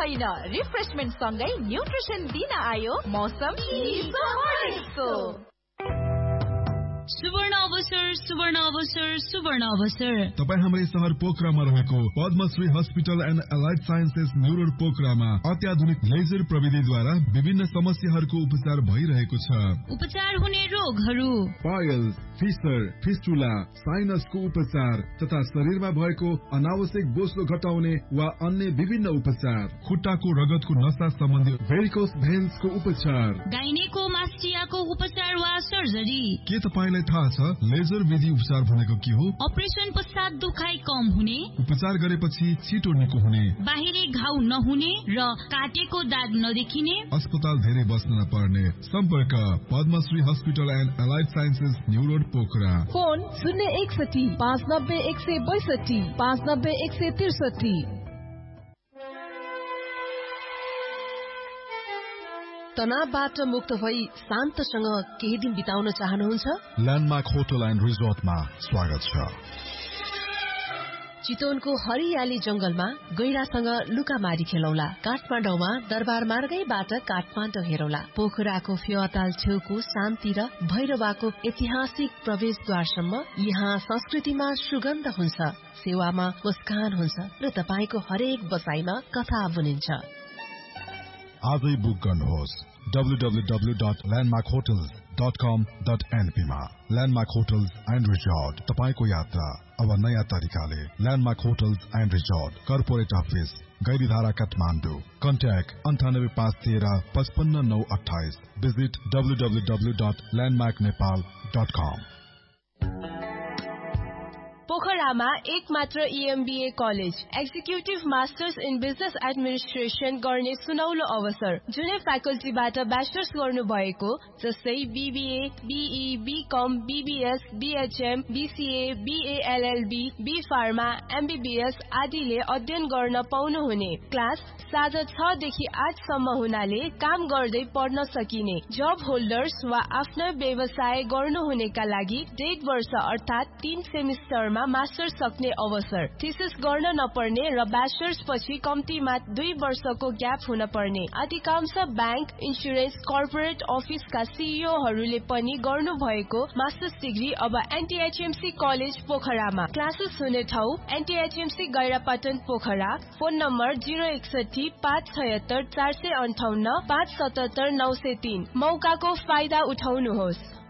होइन, रिफ्रेशमेन्ट सँगै न्युट्रिसन दिन आयो मौसम चिसो। सुवर्ण अवसर तपाई हाम्रै शहर पोखरामा रहेको Padmashri hospital and allied sciences new road पोखरामा अत्याधुनिक लेजर प्रविधिद्वारा विभिन्न समस्याहरूको उपचार भइरहेको छ। उपचार हुने रोगहरू पाइल्स, फिसर, फिस्टुला, साइनसको उपचार तथा शरीरमा भएको अनावश्यक बोझो घटाउने वा अन्य विभिन्न उपचार, खुट्टाको रगतको नसा सम्बन्धी भेरिकोस भेन्सको उपचार, गाइनेकोमास्टियाको उपचार वा सर्जरी। के तपाईलाई थाहा छ लेजर विधि उपचार भनेको के हो? अपरेसन पश्चात दुखाइ कम हुने, उपचार गरेपछि छिटो निको हुने, बाहिरी घाउ नहुने र काटेको दाग नदेखिने, अस्पताल धेरै बस्न नपर्ने। सम्पर्क Padmashri hospital and allied sciences new road Pokhara. Phone 061 590 162 590 163। तनावबाट मुक्त भई शान्तसँग केही दिन बिताउन चाहनुहुन्छ? ल्यान्डमार्क होटल एन्ड रिजोर्टमा स्वागत छ। चितवनको हरियाली जंगलमा गैरासँग लुकामारी खेलौला। काठमाडौँमा दरबार मार्गैबाट काठमाडौँ हेरौला। पोखराको फेवाताल छेउको शान्ति र भैरवाको ऐतिहासिक प्रवेशद्वारसम्म यहाँ संस्कृतिमा सुगन्ध हुन्छ, सेवामा मुस्कान हुन्छ र तपाईको हरेक बसाइमा कथा बुनिन्छ। आजै बुक गर्नुहोस् www.landmarkhotels.com.np मा। ल्यान्डमार्क होटल्स एन्ड रिजोर्ट, तपाईको यात्रा अब नयाँ तरिकाले। Landmark hotels and resort, corporate office, Gairidhara, Kathmandu. Contact 9853 55928। Visit www.landmarknepal.com। पोखरामा एकमात्र EMBA college, executive masters in business administration गर्ने सुनौलो अवसर। जुनै फ्याकल्टीबाट ब्याचलर्स गर्नु भएको जस्तै BBA, BE, BCom, BBS, BHM, BCA, BA LLB, B Pharma, MBBS आदिले अध्ययन गर्न पाउनुहुने। क्लास साँझ 6 देखि 8 सम्म हुनाले काम गर्दै पढ्न सकिने। जब होल्डर्स वा आफ्नो व्यवसाय गर्नुहुनेका लागि 1.5 वर्ष अर्थात 3 सेमिस्टरमा मास्टर्स सक्ने अवसर। थीसिस गर्न नपर्ने र ब्याचलर्स पछि कम्तीमा 2 वर्षको ग्याप हुन पर्ने। अधिकांश बैंक, इन्स्योरेन्स, कर्पोरेट अफिसका सीईओहरूले पनि गर्नु भएको मास्टर्स डिग्री अब NTHMC कलेज पोखरामा। क्लासेस हुने ठाउँ NTHMC गैरापटन पोखरा। Phone number 061 576 458 577 903। मौकाको फाइदा उठाउनुहोस्।